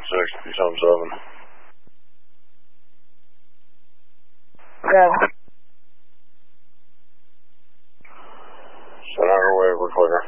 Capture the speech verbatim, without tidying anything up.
six, three seven seven. Okay. Send our way, we're clear.